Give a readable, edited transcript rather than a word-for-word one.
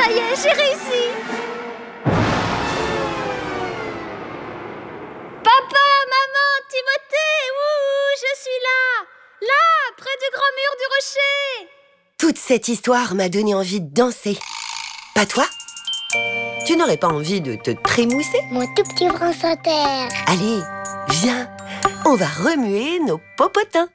Ça y est, j'ai réussi! Papa, maman, Timothée, ouh, je suis là! Là, près du grand mur du rocher! Toute cette histoire m'a donné envie de danser. Pas toi? Tu n'aurais pas envie de te trémousser? Mon tout petit brin sur terre. Allez, viens, on va remuer nos popotins.